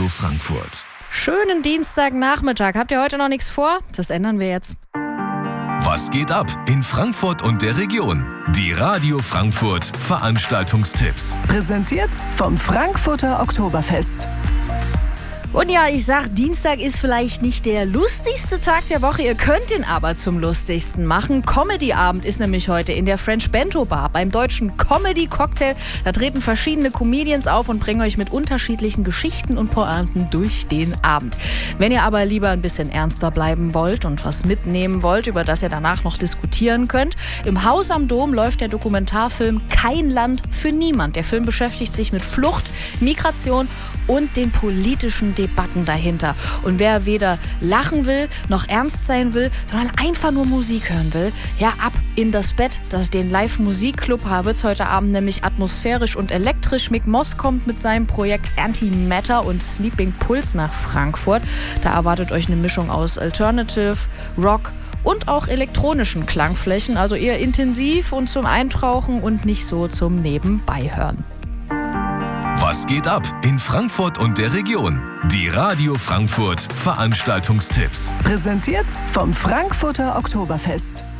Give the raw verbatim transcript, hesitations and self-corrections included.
Radio Frankfurt. Schönen Dienstagnachmittag. Habt ihr heute noch nichts vor? Das ändern wir jetzt. Was geht ab in Frankfurt und der Region? Die Radio Frankfurt Veranstaltungstipps. Präsentiert vom Frankfurter Oktoberfest. Und ja, ich sag, Dienstag ist vielleicht nicht der lustigste Tag der Woche. Ihr könnt ihn aber zum lustigsten machen. Comedy-Abend ist nämlich heute in der French Bento Bar beim deutschen Comedy-Cocktail. Da treten verschiedene Comedians auf und bringen euch mit unterschiedlichen Geschichten und Pointen durch den Abend. Wenn ihr aber lieber ein bisschen ernster bleiben wollt und was mitnehmen wollt, über das ihr danach noch diskutieren könnt, im Haus am Dom läuft der Dokumentarfilm Kein Land für niemand. Der Film beschäftigt sich mit Flucht, Migration und den politischen Debatten dahinter. Und wer weder lachen will, noch ernst sein will, sondern einfach nur Musik hören will, ja, ab in das Bett. Das ist den Live-Musikclub wird es heute Abend nämlich atmosphärisch und elektrisch. Mick Moss kommt mit seinem Projekt Antimatter und Sleeping Pulse nach Frankfurt. Da erwartet euch eine Mischung aus Alternative, Rock und auch elektronischen Klangflächen, also eher intensiv und zum Eintauchen und nicht so zum Nebenbeihören. Was geht ab in Frankfurt und der Region? Die Radio Frankfurt Veranstaltungstipps. Präsentiert vom Frankfurter Oktoberfest.